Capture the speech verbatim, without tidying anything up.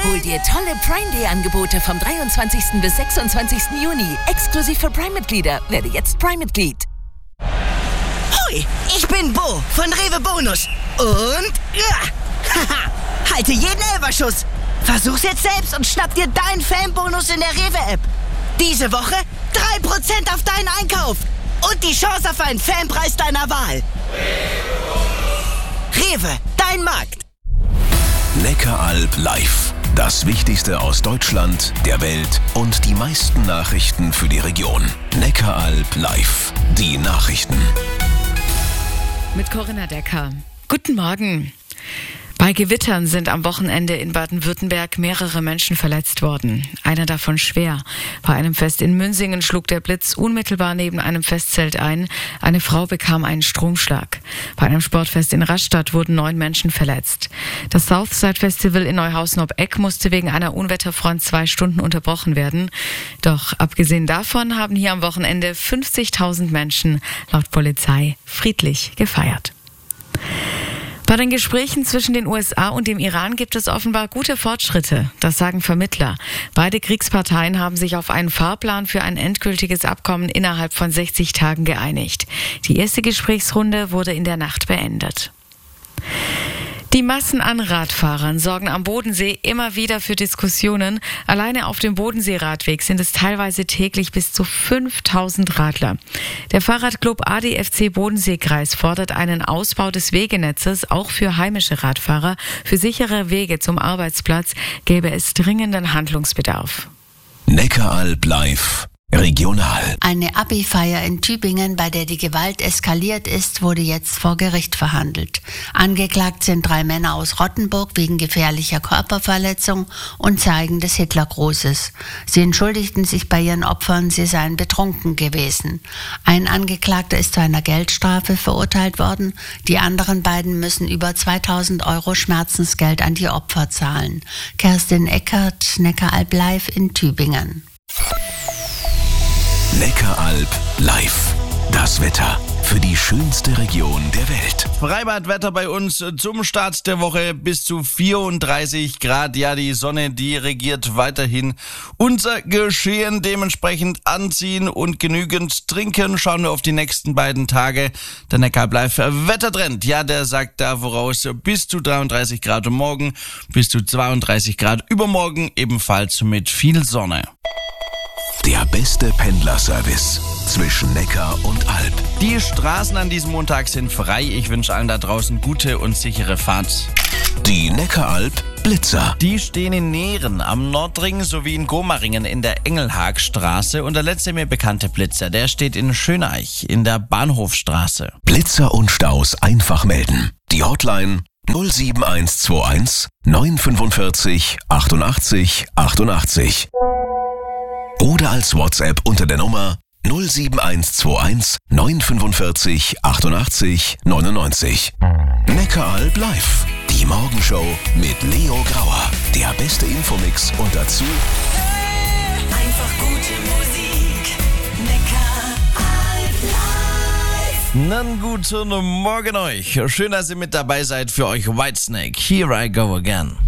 Hol dir tolle Prime Day Angebote vom dreiundzwanzigsten bis sechsundzwanzigsten Juni. Exklusiv für Prime-Mitglieder. Werde jetzt Prime-Mitglied. Hoi, ich bin Bo von Rewe Bonus. Und ja, haha, halte jeden Elferschuss. Versuch's jetzt selbst und schnapp dir deinen Fanbonus in der Rewe-App. Diese Woche drei Prozent auf deinen Einkauf. Und die Chance auf einen Fanpreis deiner Wahl. Rewe, dein Markt. Neckaralb live. Das Wichtigste aus Deutschland, der Welt und die meisten Nachrichten für die Region. Neckaralb live. Die Nachrichten. Mit Corinna Decker. Guten Morgen. Bei Gewittern sind am Wochenende in Baden-Württemberg mehrere Menschen verletzt worden. Einer davon schwer. Bei einem Fest in Münsingen schlug der Blitz unmittelbar neben einem Festzelt ein. Eine Frau bekam einen Stromschlag. Bei einem Sportfest in Rastatt wurden neun Menschen verletzt. Das Southside Festival in Neuhausen-ob-Eck musste wegen einer Unwetterfront zwei Stunden unterbrochen werden. Doch abgesehen davon haben hier am Wochenende fünfzigtausend Menschen laut Polizei friedlich gefeiert. Bei den Gesprächen zwischen den U S A und dem Iran gibt es offenbar gute Fortschritte. Das sagen Vermittler. Beide Kriegsparteien haben sich auf einen Fahrplan für ein endgültiges Abkommen innerhalb von sechzig Tagen geeinigt. Die erste Gesprächsrunde wurde in der Nacht beendet. Die Massen an Radfahrern sorgen am Bodensee immer wieder für Diskussionen. Alleine auf dem Bodenseeradweg sind es teilweise täglich bis zu fünftausend Radler. Der Fahrradclub A D F C Bodenseekreis fordert einen Ausbau des Wegenetzes auch für heimische Radfahrer. Für sichere Wege zum Arbeitsplatz gäbe es dringenden Handlungsbedarf. Neckaralb live. Regional. Eine Abi-Feier in Tübingen, bei der die Gewalt eskaliert ist, wurde jetzt vor Gericht verhandelt. Angeklagt sind drei Männer aus Rottenburg wegen gefährlicher Körperverletzung und Zeigen des Hitlergrußes. Sie entschuldigten sich bei ihren Opfern, sie seien betrunken gewesen. Ein Angeklagter ist zu einer Geldstrafe verurteilt worden. Die anderen beiden müssen über zweitausend Euro Schmerzensgeld an die Opfer zahlen. Kerstin Eckert, Neckaralb live in Tübingen. Neckaralb live. Das Wetter für die schönste Region der Welt. Freibadwetter bei uns zum Start der Woche bis zu vierunddreißig Grad. Ja, die Sonne, die regiert weiterhin unser Geschehen. Dementsprechend anziehen und genügend trinken. Schauen wir auf die nächsten beiden Tage. Der Neckaralb live Wettertrend, ja, der sagt da voraus bis zu dreiunddreißig Grad morgen, bis zu zweiunddreißig Grad übermorgen, ebenfalls mit viel Sonne. Der beste Pendlerservice zwischen Neckar und Alb. Die Straßen an diesem Montag sind frei. Ich wünsche allen da draußen gute und sichere Fahrt. Die Neckaralb Blitzer. Die stehen in Nehren am Nordring sowie in Gomaringen in der Engelhagstraße. Und der letzte mir bekannte Blitzer, der steht in Schöneich in der Bahnhofstraße. Blitzer und Staus einfach melden. Die Hotline null sieben eins zwei eins neun fünf vier achtundachtzig achtundachtzig. Oder als WhatsApp unter der Nummer null sieben eins zwei eins neun fünf vier achtundachtzig neunundneunzig. Neckaralb live. Die Morgenshow mit Leo Grauer. Der beste Infomix und dazu Einfach gute Musik. Neckaralb live. Dann guten Morgen euch. Schön, dass ihr mit dabei seid für euch Whitesnake. Here I go again.